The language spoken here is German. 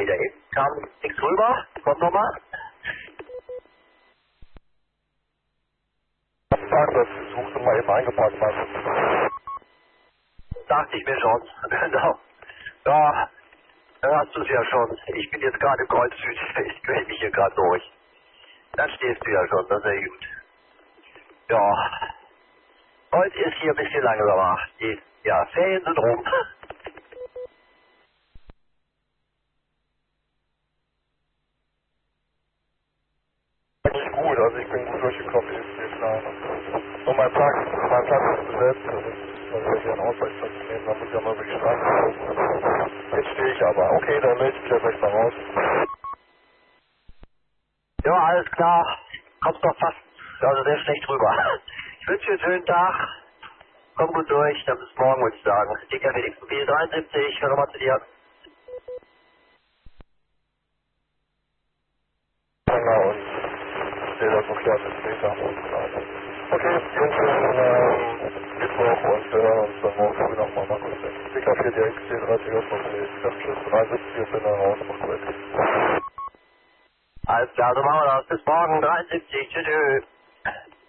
wieder eben. Kam nichts rüber. Kommt nochmal. Das suchst du mal eben eingepackt hast. Dachte ich mir schon. Genau. Ja, dann hast du es ja schon. Ich bin jetzt gerade im Kreuz Süd. Ich quäl mich hier gerade durch. Da stehst du ja schon, das ist ja gut. Ja. Heute ist hier ein bisschen langsamer. Ja, Ferien sind rum. Eigentlich gut, also ich bin gut durchgekommen, ist klar. Und mein Platz ist besetzt, also ich hier einen Ausweichplatz nehmen, dann muss ich ja mal über die Straße laufen. Jetzt stehe ich aber. Okay, dann melde ich mich ja gleich mal raus. Ja, alles klar. Kommst doch fast, also sehr schlecht rüber. Ich wünsche dir einen schönen Tag. Komm gut durch, dann bis morgen, würde ich sagen. DKW XB 73, hör nochmal zu dir. Genau, und ich sehe das noch klar bis später und so weiter. Okay, wünsche Mittwoch und wir hören uns dann morgen früh nochmal. Mach gut. DK4 direkt 34 ich sag tschüss, 73 und bin dann raus, mach gut. Alles klar, so machen wir das. Bis morgen, 73. Tschüss. Tschüss.